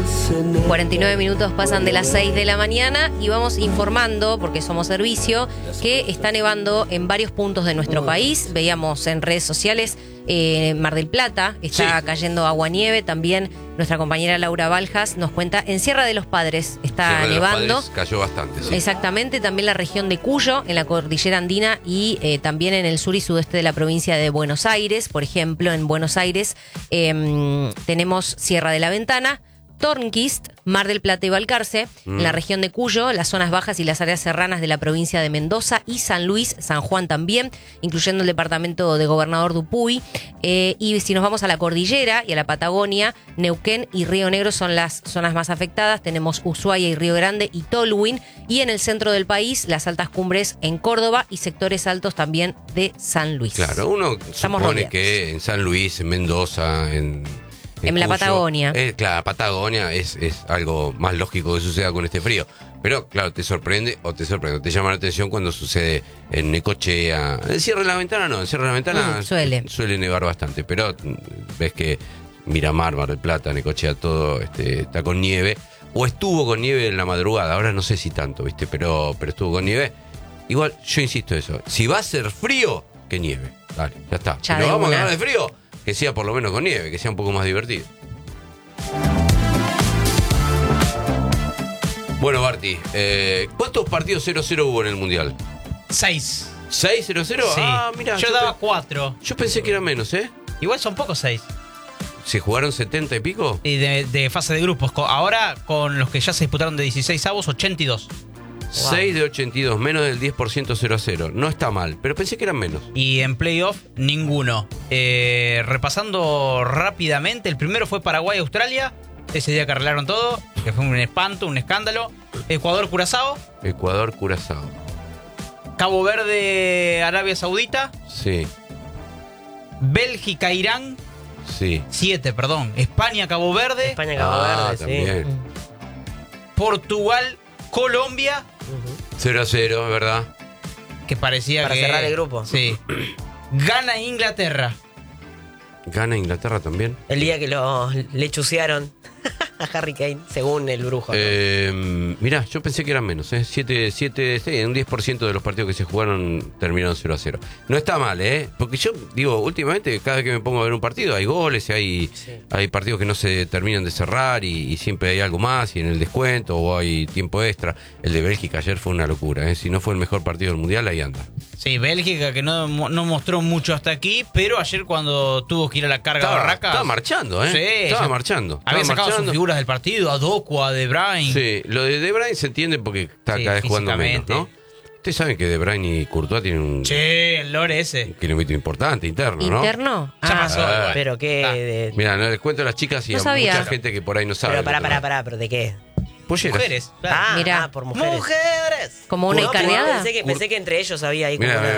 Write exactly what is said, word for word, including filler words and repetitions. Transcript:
cuarenta y nueve minutos pasan de las seis de la mañana y vamos informando, porque somos servicio, que está nevando en varios puntos de nuestro país. Veíamos en redes sociales eh, Mar del Plata, está sí. cayendo agua-nieve. También nuestra compañera Laura Baljas nos cuenta, en Sierra de los Padres está Sierra de nevando. Los Padres cayó bastante, sí. Exactamente, también la región de Cuyo, en la cordillera andina y eh, también en el sur y sudeste de la provincia de Buenos Aires. Por ejemplo, en Buenos Aires eh, tenemos Sierra de la Ventana, Tornquist, Mar del Plata y Balcarce, mm. en la región de Cuyo, las zonas bajas y las áreas serranas de la provincia de Mendoza y San Luis, San Juan también, incluyendo el departamento de Gobernador Dupuy. Eh, y si nos vamos a la cordillera y a la Patagonia, Neuquén y Río Negro son las zonas más afectadas. Tenemos Ushuaia y Río Grande y Tolwyn. Y en el centro del país, las altas cumbres en Córdoba y sectores altos también de San Luis. Claro, uno Estamos supone rodeados. que en San Luis, en Mendoza, en... En, en la Cuyo, Patagonia. Eh, claro, Patagonia es, es algo más lógico que suceda con este frío. Pero, claro, te sorprende o te sorprende, te llama la atención cuando sucede en Necochea. En Sierra de la Ventana no, en Sierra de la Ventana mm, suele. suele nevar bastante. Pero ves que Miramar, Mar del Plata, Necochea, todo este, está con nieve. O estuvo con nieve en la madrugada, ahora no sé si tanto, ¿viste? Pero, pero estuvo con nieve. Igual, yo insisto eso, si va a ser frío, que nieve. Dale, ya está. Ya si nos vamos una. a ganar de frío, que sea por lo menos con nieve, que sea un poco más divertido. Bueno, Barty, eh, ¿cuántos partidos cero cero hubo en el Mundial? Seis. ¿seis cero cero? Sí. Ah, mira. Yo, yo daba pe- cuatro. Yo pensé que eran menos, ¿eh? Igual son pocos seis. ¿Se jugaron setenta y pico? Y de, de fase de grupos. Ahora, con los que ya se disputaron de dieciséis avos, ochenta y dos. Wow. seis de ochenta y dos, menos del diez por ciento cero a cero. No está mal, pero pensé que eran menos. Y en playoff, ninguno. Eh, repasando rápidamente, el primero fue Paraguay-Australia. Ese día que arreglaron todo, que fue un espanto, un escándalo. Ecuador-Curazao. Ecuador-Curazao. Cabo Verde-Arabia Saudita. Sí. Bélgica-Irán. Sí. Siete, perdón. España-Cabo Verde. España-Cabo ah, Verde, también. sí. Portugal-Colombia. cero a cero, es verdad. Que parecía Para que... cerrar el grupo. Sí. Gana-Inglaterra. ¿Gana Inglaterra también? El día que lo, le chusearon a Harry Kane, según el brujo. ¿no? Eh, mirá, yo pensé que eran menos, ¿eh? siete, siete, sí, un diez por ciento de los partidos que se jugaron terminaron cero a cero. No está mal, ¿eh? Porque yo digo, últimamente, cada vez que me pongo a ver un partido, hay goles, hay, sí. hay partidos que no se terminan de cerrar y, y siempre hay algo más, y en el descuento o hay tiempo extra. El de Bélgica ayer fue una locura, ¿eh? Si no fue el mejor partido del Mundial, ahí anda. Sí, Bélgica que no, no mostró mucho hasta aquí, pero ayer cuando tuvo que ir a la carga estaba, barraca... Estaba marchando, ¿eh? Sí, estaba ya, marchando. Había estaba sacado marchando. sus figuras del partido, a Doku, a De Bruyne. Sí, lo de De Bruyne se entiende porque está sí, cada vez jugando menos, ¿no? Ustedes saben que De Bruyne y Courtois tienen un... Sí, el lore ese. Un kilómetro importante, interno, ¿no? ¿Interno? Ya ah. pasó. Ah. Pero qué... Ah. De... Mira, no les cuento a las chicas y no a sabía. mucha gente que por ahí no sabe. Pero pará, pará, pará, ¿pero de qué? Polleras. Mujeres. Claro. Ah, Mirá. ah, por mujeres. ¡Mujeres! ¿Como una No, icarneada? Pensé que, pensé que entre ellos había ahí como Mirá, una...